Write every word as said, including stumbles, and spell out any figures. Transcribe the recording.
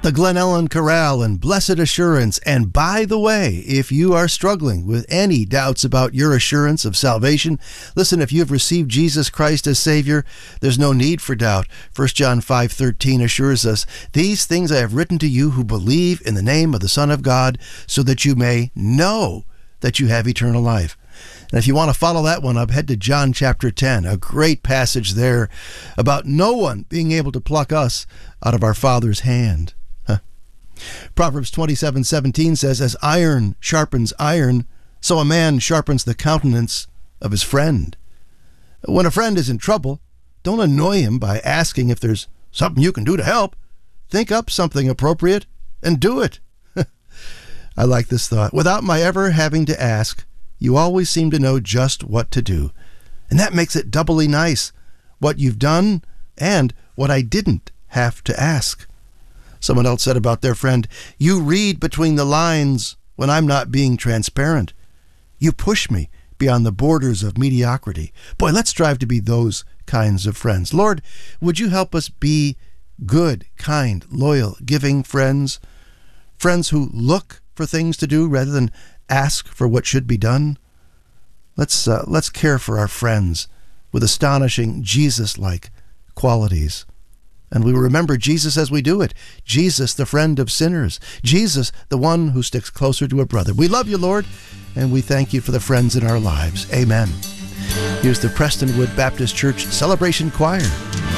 the Glen Ellen Chorale and Blessed Assurance. And by the way, if you are struggling with any doubts about your assurance of salvation, listen, if you have received Jesus Christ as Savior, there's no need for doubt. First John five thirteen assures us, "These things I have written to you who believe in the name of the Son of God, so that you may know that you have eternal life." And if you want to follow that one up, head to John chapter ten, a great passage there about no one being able to pluck us out of our Father's hand. Huh. Proverbs twenty-seven seventeen says, "As iron sharpens iron, so a man sharpens the countenance of his friend." When a friend is in trouble, don't annoy him by asking if there's something you can do to help. Think up something appropriate and do it. I like this thought. Without my ever having to ask, you always seem to know just what to do. And that makes it doubly nice, what you've done and what I didn't have to ask. Someone else said about their friend, "You read between the lines when I'm not being transparent. You push me beyond the borders of mediocrity." Boy, let's strive to be those kinds of friends. Lord, would you help us be good, kind, loyal, giving friends? Friends who look for things to do rather than ask for what should be done. Let's uh, let's care for our friends with astonishing Jesus-like qualities. And we remember Jesus as we do it. Jesus, the friend of sinners. Jesus, the one who sticks closer to a brother. We love you, Lord, and we thank you for the friends in our lives. Amen. Here's the Prestonwood Baptist Church Celebration Choir.